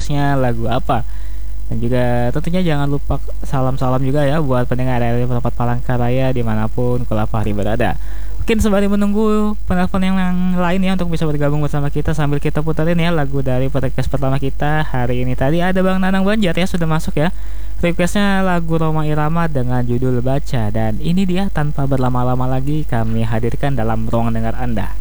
requestnya lagu apa. Dan juga tentunya jangan lupa salam-salam juga ya buat pendengar dari tempat Palangkaraya dimanapun Kula Fahri berada. Mungkin sembari menunggu penelpon yang lain ya untuk bisa bergabung bersama kita sambil kita puterin ya lagu dari podcast pertama kita hari ini. Tadi ada Bang Nanang Banjar ya sudah masuk ya. Requestnya lagu Rhoma Irama dengan judul Baca. Dan ini dia tanpa berlama-lama lagi kami hadirkan dalam ruang dengar Anda.